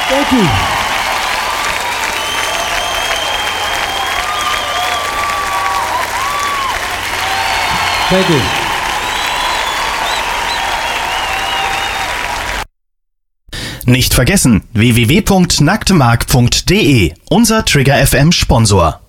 Thank you. Thank you. Nicht vergessen, www.nacktmark.de, unser Trigger FM Sponsor.